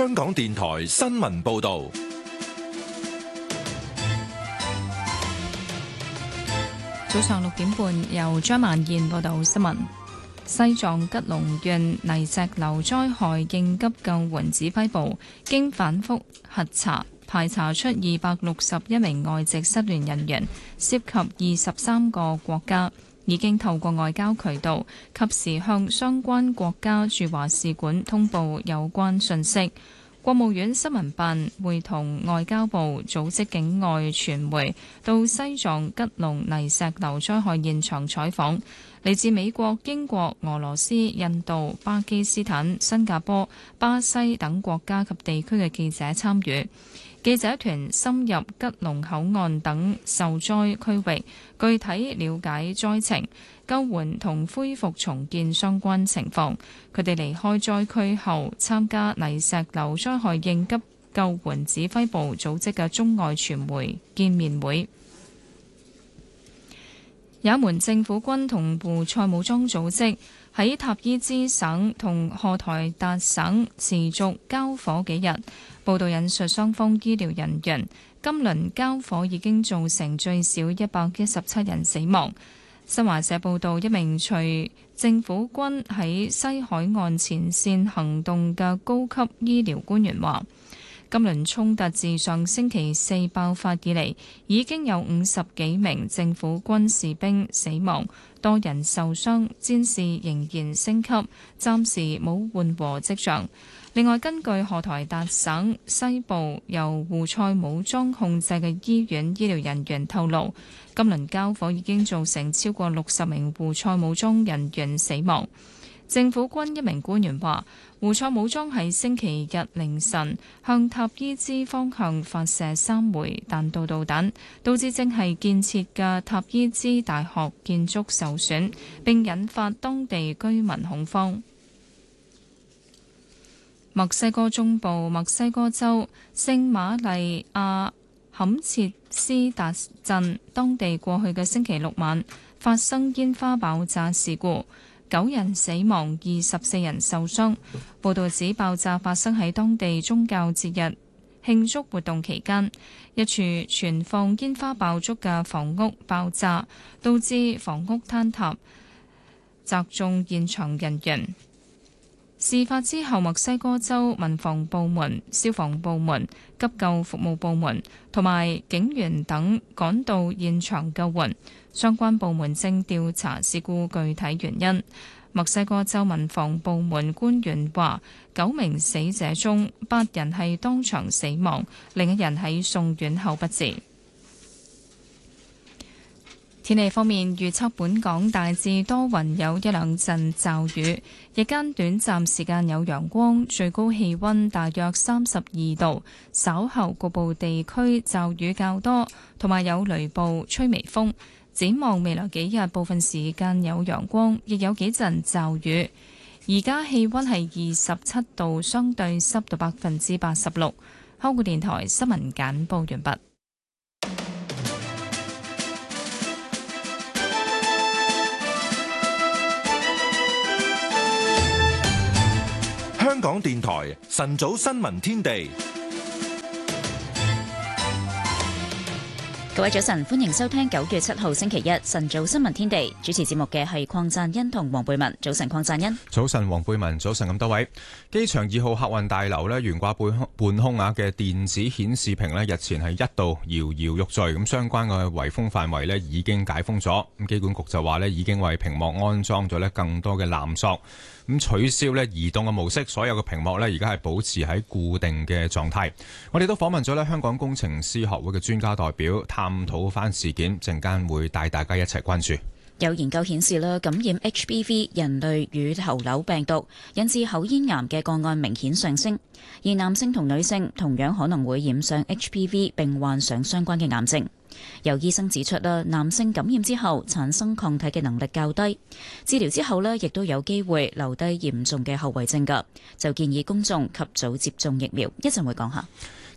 香港電台新聞報道。 早上6點半，由張萬燕報道新聞。西藏吉隆縣泥石流災害應急救援指揮部經反覆核查，排查出261名外籍失聯人員，涉及23個國家，已經透過外交渠道及時向相關國家駐華使館通報有關信息。國務院新聞辦會同外交部組織境外傳媒到西藏吉隆泥石流災害現場採訪，嚟自美國、英國、俄羅斯、印度、巴基斯坦、新加坡、巴西等國家及地區嘅記者參與。記者團深入吉隆口岸等受災區域，具體了解災情、救援同恢復重建相關情況。佢哋離開災區後，參加泥石流災害應急救援指揮部組織嘅中外傳媒見面會。也門政府軍同胡塞武裝組織喺塔伊茲省同荷台達省持續交火幾日。報道引述雙方醫療人員，今輪交火已經造成最少117人死亡。新華社報道，一名隨政府軍喺西海岸前線行動嘅高級醫療官員話，今輪衝突自上星期四爆發以嚟，已經有50幾名政府軍士兵死亡，多人受傷，戰事仍然升級，暫時冇緩和跡象。另外，根據荷台達省西部由胡塞武裝控制嘅醫院醫療人員透露，今輪交火已經造成超過60名胡塞武裝人員死亡。政府軍一名官員話，胡塞武裝喺星期日凌晨向塔伊茲方向發射3枚彈道導彈，導致正係建設嘅塔伊茲大學建築受損，並引發當地居民恐慌。墨西哥中部墨西哥州聖瑪麗亞坎切斯達鎮，當地過去嘅星期六晚發生煙花爆炸事故，9人死亡，24人受傷。報道指爆炸發生喺當地宗教節日慶祝活動期間，一處存放煙花爆竹嘅房屋爆炸，導致房屋坍塌，砸中現場人員。事發之後，墨西哥州民防部門、消防部門、急救服務部門同埋警員等趕到現場救援，相關部門正調查事故具體原因。墨西哥州民防部門官員話，9名死者中8人係當場死亡，另一人喺送院後不治。天氣方面，預測本港大致多雲，有一兩陣驟雨，日間短暫時間有陽光，最高氣溫大約32度。稍後局部地區驟雨較多，同埋有雷暴，吹微風。展望未來幾日，部分時間有陽光，亦有幾陣驟雨。而家氣溫係27度，相對濕度86%。香港電台新聞簡報完畢。 香港電台晨早新聞天地， 各位早晨，歡迎收聽9月7號星期一晨早新聞天地。主持節目嘅係鄺贊恩同黃貝文。早晨，鄺贊恩。早晨，黃貝文。早晨咁多位。機場2號客運大樓呢，懸掛半空嘅電子顯示屏呢，日前係一度搖搖欲墜，咁相關嘅圍封範圍呢已經解封咗。咁機管局就話呢，已經為屏幕安裝咗呢更多嘅纜索。咁取消呢移動嘅模式，所有嘅屏幕呢而家係保持喺固定嘅狀態。我哋都訪問咗呢香港工程師學會嘅專家代表，探討翻事件，陣間會帶大家一齊關注。有研究顯示啦，感染 HPV 人類乳頭瘤病毒引致口咽癌嘅個案明顯上升，而男性同女性同樣可能會染上 HPV 並患上相關嘅癌症。有醫生指出啦，男性感染之後產生抗體嘅能力較低，治療之後呢亦都有機會留低嚴重嘅後遺症㗎，就建議公眾及早接種疫苗。一陣會講下。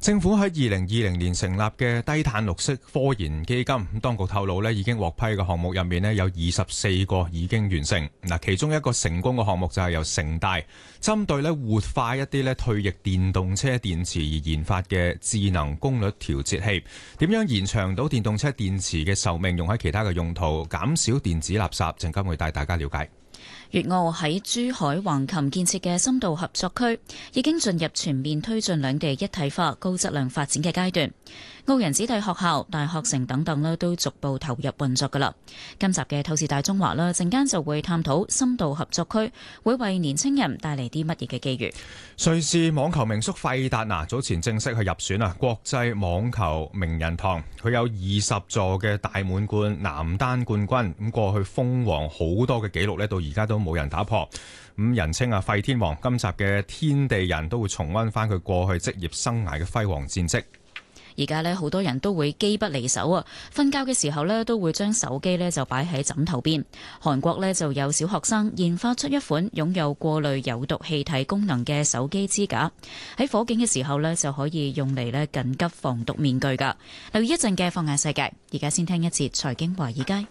政府喺2020年成立嘅低碳綠色科研基金，當局透露已經獲批嘅項目入面有24個已經完成。其中一個成功嘅項目就係由城大針對活化一啲退役電動車電池而研發嘅智能功率調節器，點樣延長到電動車電池嘅壽命，用喺其他嘅用途，減少電子垃圾，陣間會帶大家了解。 粵澳喺珠海橫琴建設嘅深度合作區已經進入全面推進兩地一體化、高質量發展嘅階段。澳人子弟學校、大學城等等都逐步投入運作㗎喇。今集嘅透視大中華陣間就會探討深度合作區會為年輕人帶嚟啲乜嘢嘅機遇。 瑞士網球名宿費達拿早前正式去入選國際網球名人堂，佢有20座嘅大滿貫男單冠軍，咁過去封王好多嘅紀錄到而家都冇人打破，咁人稱費天王。今集嘅天地人都會重溫翻佢過去職業生涯嘅輝煌戰績。 而家好多人都會機不離手啊！瞓覺嘅時候都會將手機就擺喺枕頭邊。韓國就有小學生研發出一款擁有過濾有毒氣體功能嘅手機支架，喺火警嘅時候就可以用嚟緊急防毒面具㗎。留意一陣嘅放眼世界，而家先聽一節財經華爾街。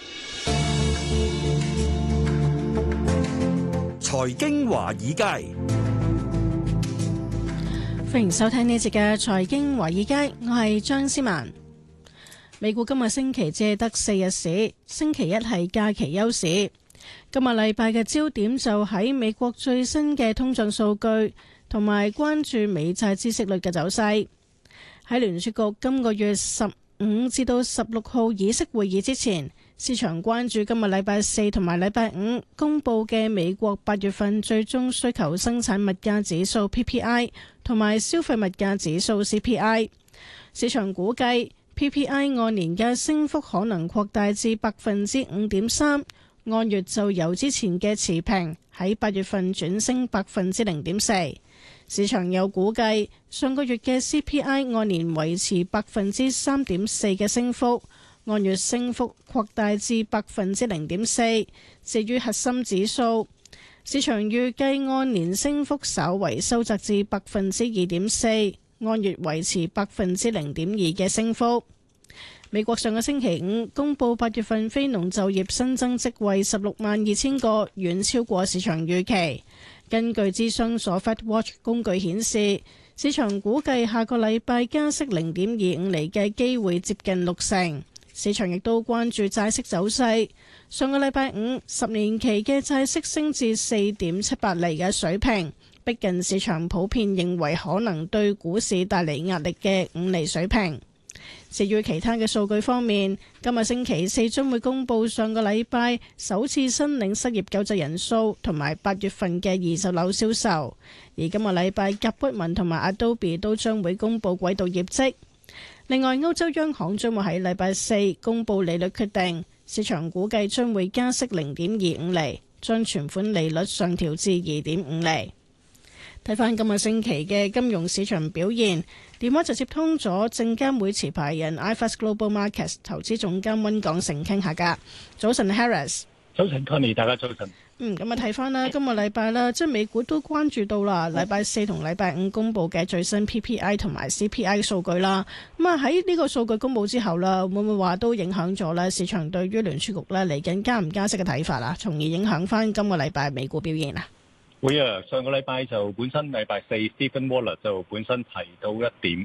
財經華爾街， 歡迎收聽呢一節嘅財經華爾街，我係張思文。美股今日星期只係得4日市，星期一係假期休市。今日禮拜嘅焦點就喺美國最新嘅通脹數據，同埋關注美債孳息率嘅走勢。喺聯儲局今個月15至到16號議息會議之前，市場關注今日禮拜4同埋禮拜5公佈嘅美國8月份最終需求生產物價指數 PPI 同埋消費物價指數 CPI。市場估計 PPI 按年嘅升幅可能擴大至5.3%，按月就由之前嘅持平喺8月份轉升0.4%。市場又估計上個月嘅 CPI 按年維持3.4%嘅升幅，按月升幅擴大至0.4%。至於核心指數，市場預計按年升幅稍為收窄至2.4%，按月維持0.2%嘅升幅。美國上個星期五公佈8月份非農就業新增職位162000個，遠超過市場預期。根據諮詢所 FedWatch 工具顯示，市場估計下個禮拜加息0.25厘嘅機會接近60%。市場亦都關注債息走勢。上個禮拜五10年期嘅債息升至4.78厘嘅水平，逼近市場普遍認為可能對股市帶嚟壓力嘅5厘水平。至於其他嘅數據方面，今日星期四將會公佈上個禮拜首次申領失業救濟人數同埋8月份嘅二手樓銷售，而今個禮拜甲骨文同埋 Adobe 都將會公佈季度業績。另外，歐洲央行將會喺禮拜四公佈利率決定，市場估計將會加息0.25厘，將存款利率上調至2.5厘。睇返今日星期嘅金融市場表現，電話就接通咗證監會持牌人 iFAST Global Markets 投資總監溫港成傾下㗎。早晨 Harris， 早晨 Tony， 大家早晨。 咁啊睇翻啦，今個禮拜啦，即係美股都關注到啦，禮拜四同禮拜五公佈嘅最新 PPI 同埋 CPI 數據啦。咁啊喺呢個數據公佈之後啦，會唔會話都影響咗咧市場對於聯儲局咧嚟緊加唔加息嘅睇法啊？從而影響翻今個禮拜美股表現啊？ 會啊！上個禮拜就本身禮拜四 Stephen Waller 就本身提到一點，